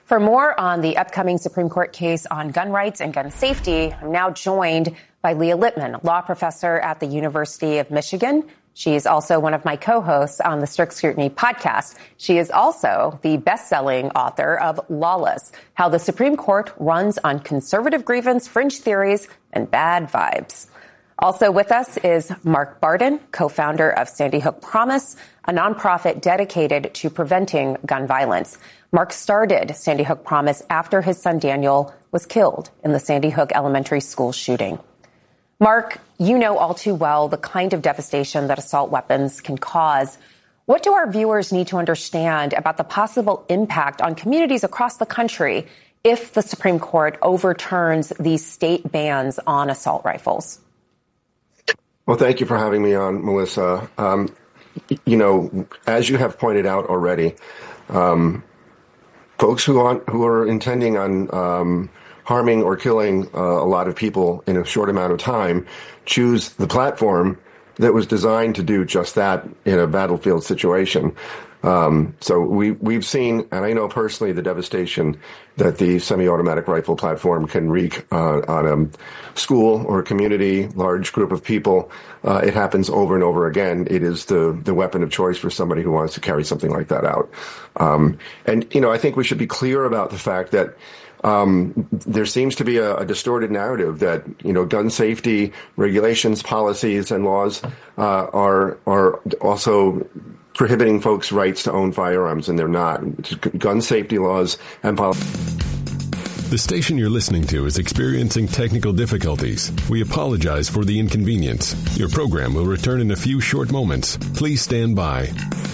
For more on the upcoming Supreme Court case on gun rights and gun safety, I'm now joined by Leah Lippman, law professor at the University of Michigan. She is also one of my co-hosts on the Strict Scrutiny podcast. She is also the best-selling author of Lawless: How the Supreme Court Runs on Conservative Grievance, Fringe Theories, and Bad Vibes. Also with us is Mark Barden, co-founder of Sandy Hook Promise, a nonprofit dedicated to preventing gun violence. Mark started Sandy Hook Promise after his son Daniel was killed in the Sandy Hook Elementary School shooting. Mark, you know all too well the kind of devastation that assault weapons can cause. What do our viewers need to understand about the possible impact on communities across the country if the Supreme Court overturns these state bans on assault rifles? Well, thank you for having me on, Melissa. As you have pointed out already, folks who are intending on harming or killing a lot of people in a short amount of time choose the platform that was designed to do just that in a battlefield situation. So we've seen, and I know personally, the devastation that the semi-automatic rifle platform can wreak on a school or a community, large group of people. It happens over and over again. It is the weapon of choice for somebody who wants to carry something like that out. I think we should be clear about the fact that there seems to be a distorted narrative that, gun safety regulations, policies, and laws are also prohibiting folks' rights to own firearms, and they're not. Gun safety laws and policies. The station you're listening to is experiencing technical difficulties. We apologize for the inconvenience. Your program will return in a few short moments. Please stand by.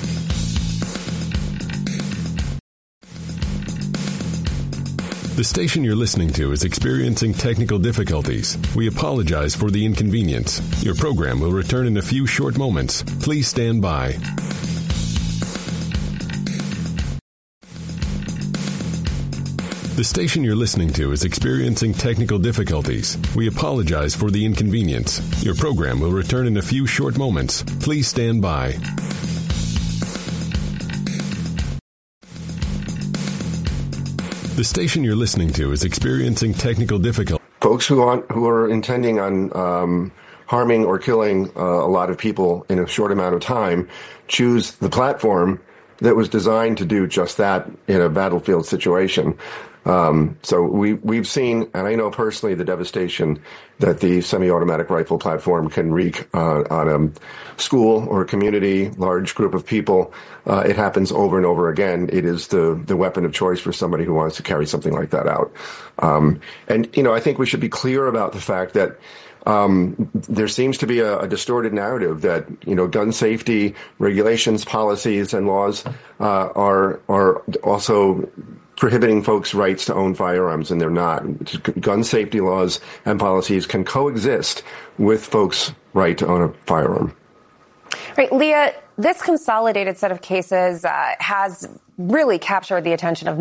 The station you're listening to is experiencing technical difficulties. We apologize for the inconvenience. Your program will return in a few short moments. Please stand by. The station you're listening to is experiencing technical difficulties. We apologize for the inconvenience. Your program will return in a few short moments. Please stand by. The station you're listening to is experiencing technical difficulties. Folks who are intending on harming or killing a lot of people in a short amount of time choose the platform that was designed to do just that in a battlefield situation. So we've seen, and I know personally, the devastation that the semi-automatic rifle platform can wreak on a school or a community, large group of people. It happens over and over again. It is the weapon of choice for somebody who wants to carry something like that out. I think we should be clear about the fact that there seems to be a distorted narrative that, gun safety regulations, policies, and laws are also prohibiting folks' rights to own firearms, and they're not. Gun safety laws and policies can coexist with folks' right to own a firearm. Right, Leah, this consolidated set of cases has really captured the attention of